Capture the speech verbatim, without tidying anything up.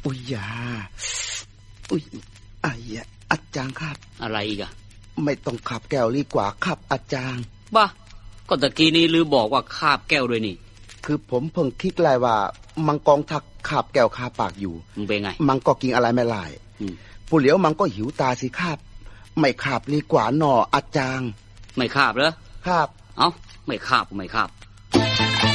อุ้ยยาอุ้ยไอ้อาจารย์ครับอะไรอีกอะไม่ต้องขับแก้วดีกว่าครับอาจารย์บ้าก็ตะกี้นี้ลือบอกว่าคาบแก้วด้วยนี่คือผมเพิ่งคิดเลยว่ามังกรทักคาบแก้วคาปากอยู่มึงเป็นไงมังก็กินอะไรไม่ไล่ผู้เหลียวมังก็หิวตาสิครับไม่คาบดีกว่าหนออาจารย์ไม่คาบเหรอครับเอ้าไม่คาบไม่คาบ